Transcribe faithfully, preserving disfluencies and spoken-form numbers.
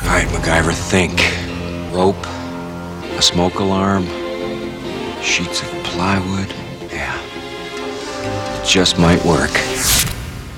right, MacGyver, think. Rope, a smoke alarm, sheets of plywood. Yeah, it just might work.